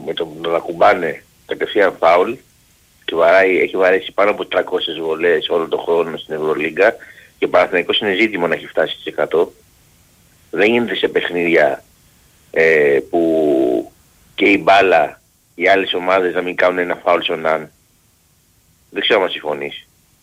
με το να κουμπάνε κατευθείαν φάουλ και έχει βαρέσει πάνω από 300 βολές όλο τον χρόνο στην Ευρωλίγκα και ο Παναθηναϊκός είναι ζήτημα να έχει φτάσει στις 100. Δεν γίνεται σε παιχνίδια που και η μπάλα οι άλλες ομάδες να μην κάνουν ένα φάουλ στον Ναν. Δεν ξέρω αν συμφωνείς.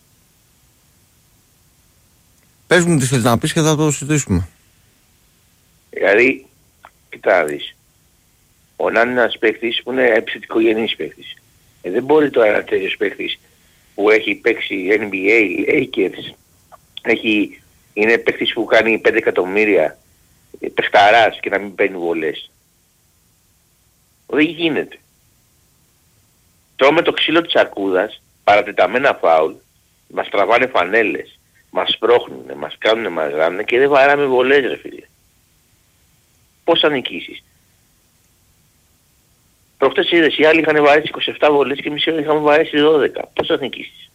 Πες μου τι θέλεις να πεις και θα το συζητήσουμε. Δηλαδή, κοιτά να δεις. Ο Ναν είναι ένας παίκτης που είναι επιθετικογενής παίκτης. Δεν μπορεί τώρα ένα τέτοιος παίκτης που έχει παίξει NBA, Lakers, είναι παίκτης που κάνει 5 εκατομμύρια παιχταράς και να μην παίρνει βολές. Δεν γίνεται. Τρώμε το ξύλο της αρκούδας, παρατεταμένα φάουλ, μας τραβάνε φανέλες, μας σπρώχνουνε, μας κάνουνε, μας γράνουνε και δεν βαράμε βολές ρε φίλε. Πώς θα νικήσεις. Προχτές είδες, οι άλλοι είχαν βαρέσει 27 βολές και εμείς είχαμε βαρέσει 12. Πώς θα νικήσεις.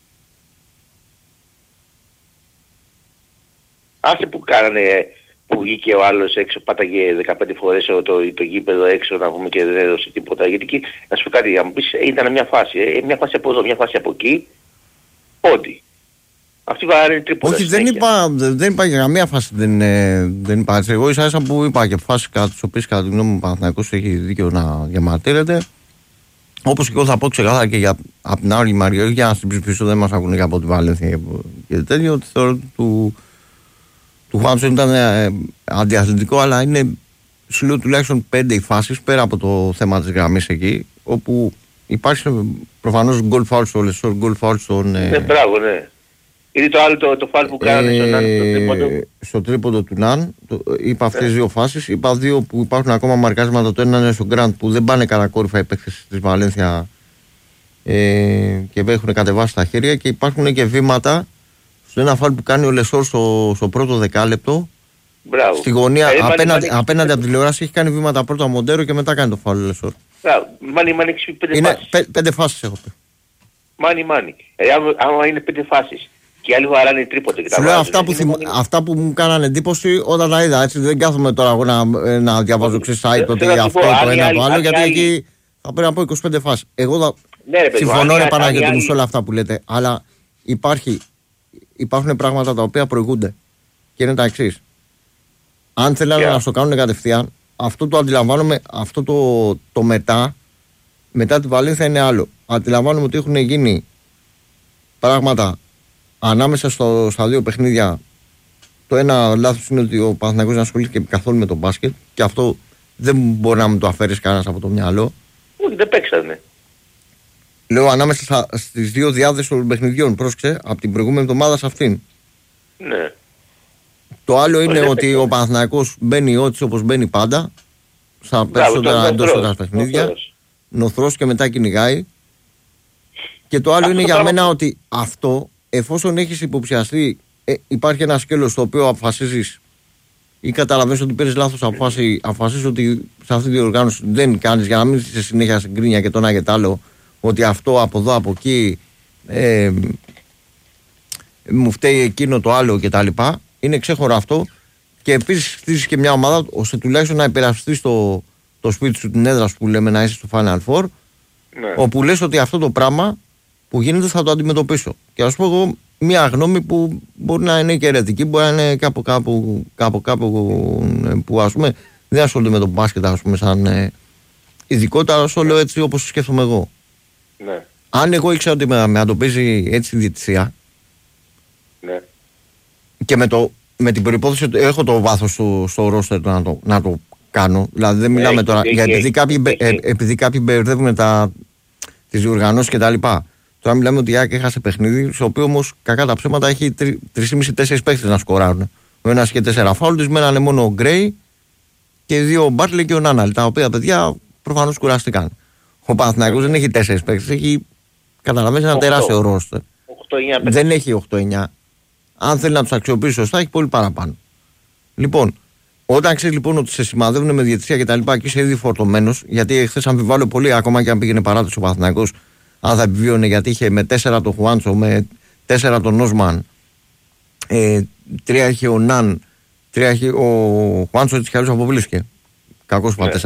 Άσε που κάνανε, που βγήκε ο άλλος έξω, πάταγε 15 φορές το γήπεδο έξω να πούμε και δεν έδωσε τίποτα. Γιατί εκεί, να σου πω κάτι, να μου πεις, ήταν μια φάση, μια φάση από εδώ, μια φάση από εκεί, ό,τι. Αυτή βαράνε τρίποτα. Όχι, δεν είπα για καμία φάση, δεν είπα έτσι. Εγώ ίσα που είπα και φάσεις κατά τις οποίες κατά τη γνώμη μου ο Παναθηναϊκός έχει δίκιο να διαμαρτύρεται. Όπως και εγώ θα πω ξεκάθαρα και από την άλλη μεριά, για να συμπληρωθήσω, δεν μας ακούνε και από τη Βαλένθια και τέτοιο, ότι θεωρώ του Χουάντσον ήταν αντιαθλητικό, αλλά είναι συλλογικά τουλάχιστον 5 οι φάσεις πέρα από το θέμα της γραμμής εκεί, όπου υπάρχει προφανώς γκολ φάουλ στο Λεσόρ, γκολ φάουλ στον. Ναι, μπράβο, ναι. Είναι το άλλο το φάουλ που κάνανε στον Ναν στο τρίποντο. Στο τρίποντο του Ναν, είπα αυτές τις δύο φάσεις. Είπα δύο που υπάρχουν ακόμα μαρκάσματα. Το ένα είναι στο Γκραντ που δεν πάνε κατακόρυφα οι παίκτες της Βαλένθια και έχουν κατεβάσει τα χέρια. Και υπάρχουν και βήματα στο ένα φάουλ που κάνει ο Λεσόρ στο πρώτο δεκάλεπτο. Μπράβο. Στη γωνία απέναντι από τη τηλεόραση έχει κάνει βήματα πρώτα ο Μοντέρο και μετά κάνει το φάουλ ο Λεσόρ. Μάνι, έχεις πει 5 φάσεις. 5 φάσεις έχω πει. Μάνι. Άμα είναι 5 φάσεις. Και οι άλλοι βαράνε τρίποτε και τα βάζουν. Αυτά που μου κάνανε εντύπωση όταν τα είδα. Έτσι, δεν κάθομαι τώρα εγώ να διαβάζω site ότι αυτό το ένα το άλλο, γιατί εκεί θα πρέπει να πω 25 φάσεις. Εγώ συμφωνώ Παναγιώτη μου σε όλα αυτά που λέτε, αλλά υπάρχουν πράγματα τα οποία προηγούνται. Και είναι τα εξής. Αν θέλανε να στο κάνουν κατευθείαν, αυτό το αντιλαμβάνομαι, αυτό το μετά τη Βαλένθια είναι άλλο. Αντιλαμβάνομαι ότι έχουν γίνει πράγματα ανάμεσα στα δύο παιχνίδια. Το ένα λάθος είναι ότι ο Παναθηναϊκός δεν ασχολήθηκε καθόλου με το μπάσκετ και αυτό δεν μπορεί να μου το αφαίρεις κανένας από το μυαλό. Όχι, δεν παίξανε. Λέω ανάμεσα στις δύο διάδες των παιχνιδιών, πρόσεξε, από την προηγούμενη εβδομάδα σε αυτήν. Ναι. Το άλλο είναι ότι ο Παναθηναϊκός μπαίνει όπως μπαίνει πάντα, στα περισσότερα εντός έδρας παιχνίδια, νοθρός και μετά κυνηγάει. Και το άλλο είναι για μένα ότι αυτό, εφόσον έχεις υποψιαστεί, υπάρχει ένα σκέλος στο οποίο αποφασίζεις ή καταλαβαίνεις ότι παίρνεις λάθος αποφάση, αποφασίζεις ότι σε αυτή τη διοργάνωση δεν κάνεις για να μην είσαι συνέχεια στην κρίνια και το ένα και το άλλο, ότι αυτό από εδώ από εκεί μου φταίει εκείνο το άλλο κτλ. Είναι ξέχωρο αυτό. Και επίσης χτίζεις και μια ομάδα ώστε τουλάχιστον να υπερασπιστείς το σπίτι σου, την έδρα σου που λέμε, να είσαι στο Final Four, ναι. Όπου λες ότι αυτό το πράγμα που γίνεται θα το αντιμετωπίσω. Και ας πω εγώ μια γνώμη που μπορεί να είναι και αιρετική, μπορεί να είναι κάπου που ας πούμε δεν ασχολούνται με το μπάσκετ, ας πούμε, σαν ειδικότερα, όσο λέω έτσι όπως σκέφτομαι εγώ. Ναι. Αν εγώ ήξερα ότι με το παίζει έτσι η διαιτησία, ναι. Και με την προϋπόθεση ότι έχω το βάθος στο ρόστερ να το κάνω, δηλαδή δεν μιλάμε τώρα, γιατί επειδή κάποιοι μπερδεύουν τις διοργανώσεις κτλ. Τώρα μιλάμε ότι η ΑΕΚ έχασε παιχνίδι, στο οποίο όμως κακά τα ψέματα έχει 3,5-4 παίκτες να σκοράρουν. Ο ένας και 4 φάουλ, τους μένανε μόνο ο Γκρέι και 2 ο Μπάρτλε και ο Νάναλ, τα οποία παιδιά προφανώς κουράστηκαν. Ο Παναθηναϊκός δεν έχει 4 παίκτες, έχει, καταλαβαίνεις, ένα τεράστιο ρόστερ. Δεν έχει 8-9. Αν θέλει να τους αξιοποιήσει σωστά, έχει πολύ παραπάνω. Λοιπόν, όταν ξέρει λοιπόν ότι σε σημαδεύουν με διαιτησία και τα λοιπά και είσαι ήδη φορτωμένος, γιατί χθες αμφιβάλλω πολύ, ακόμα και αν πήγαινε παράτηση ο Παναθηναϊκός, αν θα επιβίωνε, γιατί είχε με 4 τον Χουάντσο, με 4 τον Νόσμαν, 3 είχε ο Ναν, 3 είχε ο Χουάντσο, έτσι κι αλλιώς αποβλήθηκε. Κακός πατές.